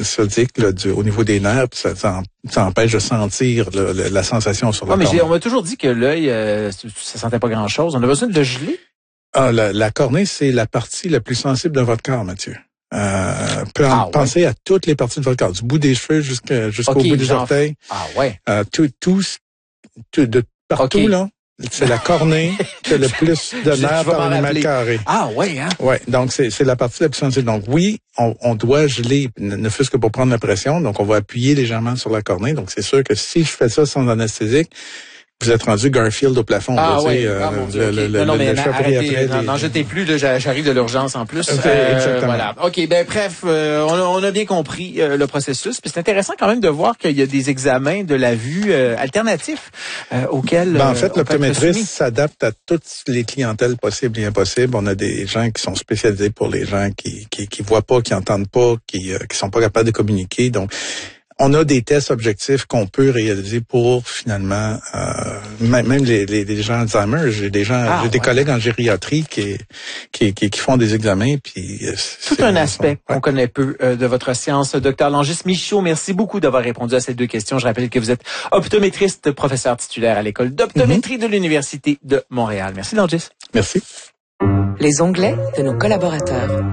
sodique là, au niveau des nerfs, ça empêche de sentir la sensation sur la cornée. Mais on m'a toujours dit que l'œil, ça sentait pas grand-chose. On a besoin de le geler? Ah, la cornée, c'est la partie la plus sensible de votre corps, Mathieu. Pensez à toutes les parties de votre corps, du bout des cheveux jusqu'au bout des orteils. Ah ouais. Tout de partout là. C'est la cornée qui a le plus de nerfs par millimètre carré. Ah ouais, hein? Ouais, donc c'est la partie la plus sensible. Donc oui, on doit geler, ne fût-ce que pour prendre la pression. Donc on va appuyer légèrement sur la cornée. Donc c'est sûr que si je fais ça sans anesthésique, vous êtes rendu Garfield au plafond. Ah oui, n'en jetez plus, j'arrive de l'urgence en plus. Exactement. Voilà. OK, bref, on a bien compris le processus. Puis c'est intéressant quand même de voir qu'il y a des examens de la vue alternatifs auxquels en fait, l'optométriste s'adapte à toutes les clientèles possibles et impossibles. On a des gens qui sont spécialisés pour les gens qui voient pas, qui entendent pas, qui sont pas capables de communiquer. Donc on a des tests objectifs qu'on peut réaliser pour finalement même les gens Alzheimer. J'ai des collègues en gériatrie qui font des examens. Puis tout un aspect qu'on connaît peu de votre science, Dr Langis Michaud. Merci beaucoup d'avoir répondu à ces deux questions. Je rappelle que vous êtes optométriste, professeur titulaire à l'école d'optométrie de l'Université de Montréal. Merci Langis. Merci. Les onglets de nos collaborateurs.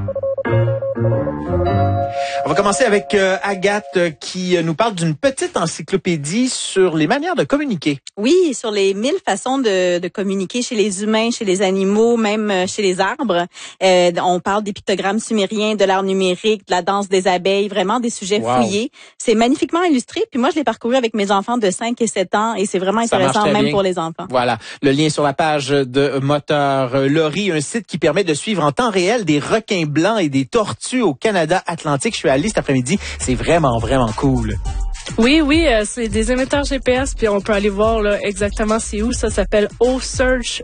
On va commencer avec Agathe qui nous parle d'une petite encyclopédie sur les manières de communiquer. Oui, sur les 1000 façons de communiquer chez les humains, chez les animaux, même chez les arbres. On parle des pictogrammes sumériens, de l'art numérique, de la danse des abeilles, vraiment des sujets fouillés. C'est magnifiquement illustré. Puis moi, je l'ai parcouru avec mes enfants de 5 et 7 ans et c'est vraiment intéressant même bien pour les enfants. Voilà. Le lien sur la page de Moteur Lori, un site qui permet de suivre en temps réel des requins blancs et des tortues au Canada Atlantique. Je suis allé cet après-midi. C'est vraiment, vraiment cool. Oui, c'est des émetteurs GPS, puis on peut aller voir là, exactement c'est où. Ça s'appelle OCEARCH,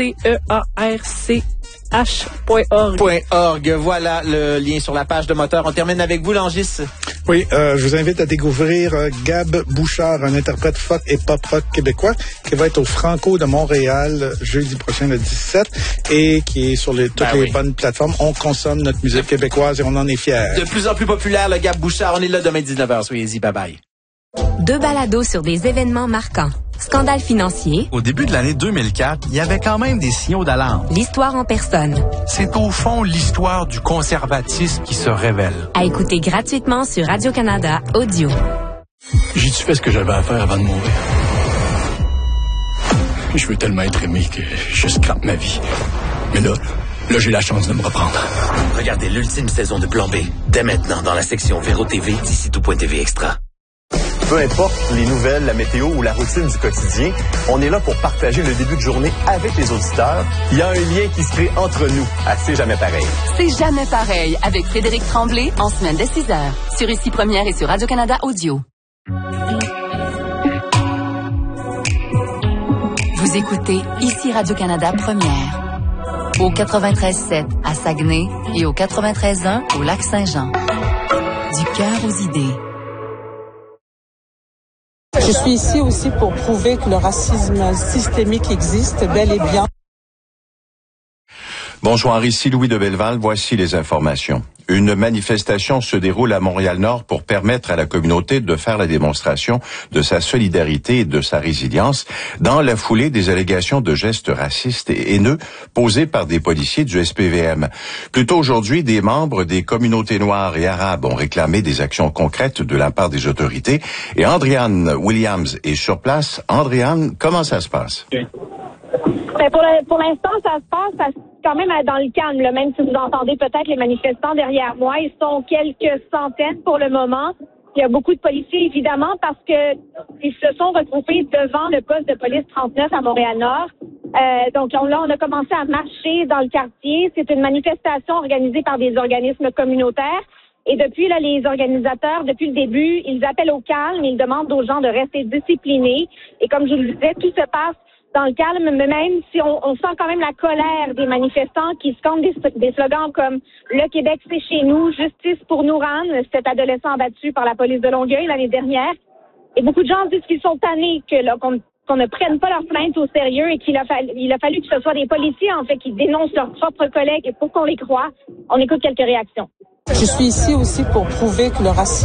OCEARCH.org. Voilà le lien sur la page de Moteur. On termine avec vous, Langis. Oui, je vous invite à découvrir Gab Bouchard, un interprète folk et pop rock québécois, qui va être au Franco de Montréal jeudi prochain, le 17, et qui est sur toutes les bonnes plateformes. On consomme notre musique québécoise et on en est fiers. De plus en plus populaire, le Gab Bouchard. On est là demain 19h. Soyez-y. Bye-bye. Deux balados sur des événements marquants. Scandale financier. Au début de l'année 2004, il y avait quand même des signaux d'alarme. L'histoire en personne. C'est au fond l'histoire du conservatisme qui se révèle. À écouter gratuitement sur Radio-Canada Audio. J'ai-tu fait ce que j'avais à faire avant de mourir? Je veux tellement être aimé que je scrape ma vie. Mais là, j'ai la chance de me reprendre. Regardez l'ultime saison de Plan B, dès maintenant dans la section Véro TV d'ici tout.tv Extra. Peu importe les nouvelles, la météo ou la routine du quotidien, on est là pour partager le début de journée avec les auditeurs. Il y a un lien qui se crée entre nous à C'est jamais pareil. C'est jamais pareil avec Frédéric Tremblay en semaine dès 6h sur Ici Première et sur Radio-Canada Audio. Vous écoutez Ici Radio-Canada Première au 93.7 à Saguenay et au 93.1 au Lac-Saint-Jean. Du cœur aux idées. Je suis ici aussi pour prouver que le racisme systémique existe bel et bien. Bonsoir, ici Louis de Belleval. Voici les informations. Une manifestation se déroule à Montréal-Nord pour permettre à la communauté de faire la démonstration de sa solidarité et de sa résilience dans la foulée des allégations de gestes racistes et haineux posés par des policiers du SPVM. Plus tôt aujourd'hui, des membres des communautés noires et arabes ont réclamé des actions concrètes de la part des autorités et Andréane Williams est sur place. Andréane, comment ça se passe? Ben pour l'instant, ça se passe quand même dans le calme. Là. Même si vous entendez peut-être les manifestants derrière moi, ils sont quelques centaines pour le moment. Il y a beaucoup de policiers, évidemment, parce que ils se sont regroupés devant le poste de police 39 à Montréal-Nord. Donc là, on a commencé à marcher dans le quartier. C'est une manifestation organisée par des organismes communautaires. Et depuis, là, les organisateurs, depuis le début, ils appellent au calme, ils demandent aux gens de rester disciplinés. Et comme je vous le disais, tout se passe dans le calme, mais même si on sent quand même la colère des manifestants qui scandent des slogans comme « Le Québec, c'est chez nous »,« Justice pour Nouran », cet adolescent abattu par la police de Longueuil l'année dernière. Et beaucoup de gens disent qu'ils sont tannés qu'on ne prenne pas leurs plaintes au sérieux et il a fallu que ce soit des policiers, en fait, qui dénoncent leurs propres collègues pour qu'on les croie. On écoute quelques réactions. Je suis ici aussi pour prouver que le racisme